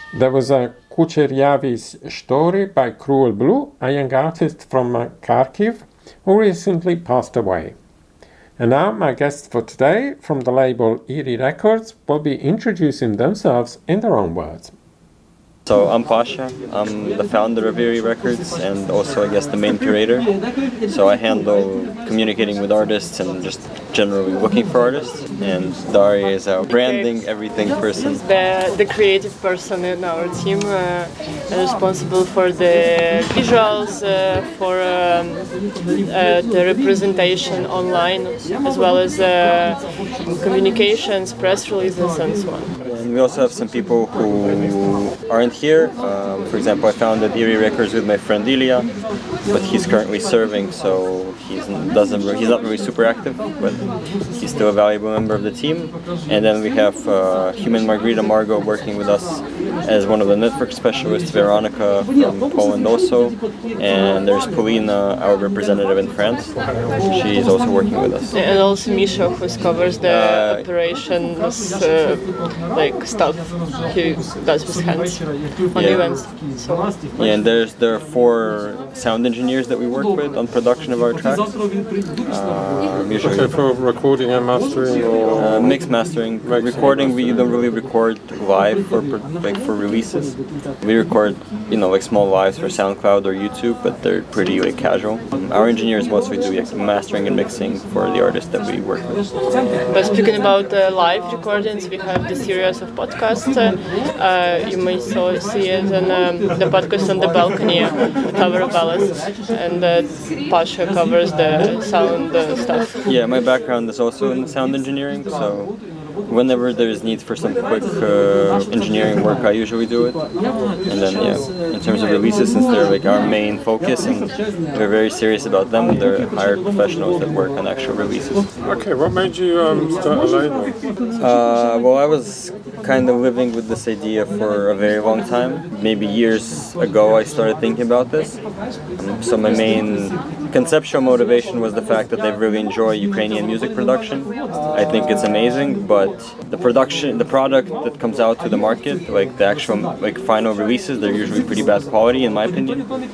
There was a Kucheryavi's story by Cruel Blue, a young artist from Kharkiv who recently passed away. And now my guests for today from the label Eerie Records will be introducing themselves in their own words. So I'm Pasha, I'm the founder of Eerie Records and also I guess the main curator. So I handle communicating with artists and just generally looking for artists, and Daria is our branding everything person. The creative person in our team, responsible for the visuals, for the representation online, as well as communications, press releases and so on. And we also have some people who aren't here. For example, I founded Eerie Records with my friend Ilya, but he's currently serving, so he's not really super active, but he's still a valuable member of the team. And then we have Human Margarita Margot working with us as one of the network specialists, Veronica from Poland also, and there's Paulina, our representative in France. She's also working with us. And also Misha, who covers the operations, like stuff he does with hands on events. So. Yeah, and there are 4 sound engineers that we work with on production of our tracks. Usually for recording and mastering, or mix mastering. Recording, we don't really record live for releases. We record, like small lives for SoundCloud or YouTube, but they're pretty casual. Our engineers mostly do mastering and mixing for the artists that we work with. But speaking about live recordings, we have the series of podcasts. You may see it in the podcast on the balcony, cover ballads, and Pasha covers the sound stuff. Yeah, my background is also in sound engineering, so whenever there's need for some quick engineering work, I usually do it. And then, in terms of releases, since they're our main focus and we're very serious about them, they're hired professionals that work on actual releases. Okay, what made you start a label? Well, I was kind of living with this idea for a very long time. Maybe years ago, I started thinking about this. So my main conceptual motivation was the fact that I really enjoy Ukrainian music production. I think it's amazing, but the product that comes out to the market, the actual final releases, they're usually pretty bad quality in my opinion.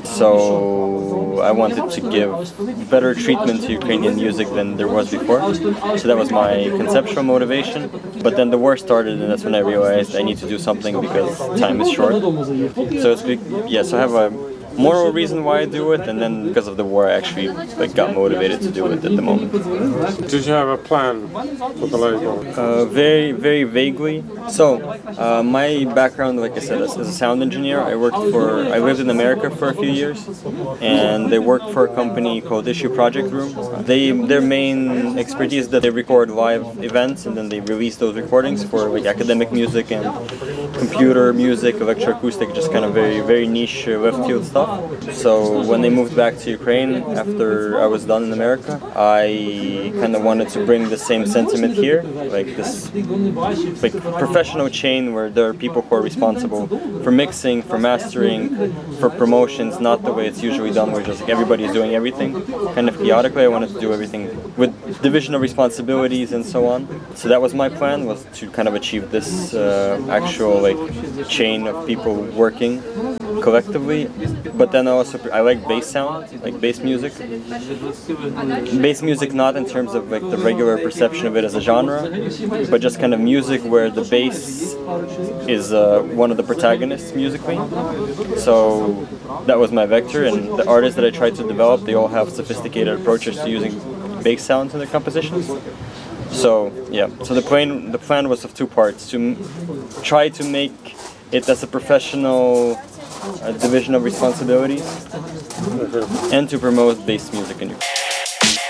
So I wanted to give better treatment to Ukrainian music than there was before. So that was my conceptual motivation. But then the war started, and that's when I realized I need to do something because time is short. So so I have a moral reason why I do it, and then because of the war I actually got motivated to do it at the moment. Did you have a plan for the label? Very, very vaguely. So, my background, like I said, as a sound engineer, I lived in America for a few years, and I worked for a company called Issue Project Room. Their main expertise is that they record live events, and then they release those recordings for academic music and computer music, electroacoustic, just kind of very, very niche left field stuff. So when they moved back to Ukraine after I was done in America, I kind of wanted to bring the same sentiment here, this professional chain where there are people who are responsible for mixing, for mastering, for promotions, not the way it's usually done where just everybody is doing everything. Kind of chaotically, I wanted to do everything with division of responsibilities and so on. So that was my plan, was to kind of achieve this actual chain of people working collectively. But then I like bass sound, bass music. Bass music not in terms of the regular perception of it as a genre, but just kind of music where the bass is one of the protagonists musically. So that was my vector, and the artists that I tried to develop, they all have sophisticated approaches to using bass sounds in their compositions. So the plan was of 2 parts: to try to make it as a professional division of responsibilities, and to promote bass music in Ukraine.